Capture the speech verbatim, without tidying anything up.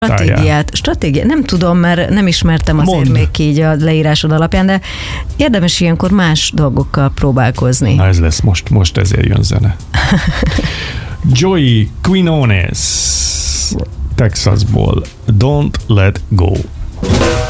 Stratégiát, stratégiát, nem tudom, mert nem ismertem azért Mondd. még így a leírásod alapján, de érdemes ilyenkor más dolgokkal próbálkozni. Na ez lesz, most, most ezért jön zene. Joey Quinones, Texasból, Don't Let Go.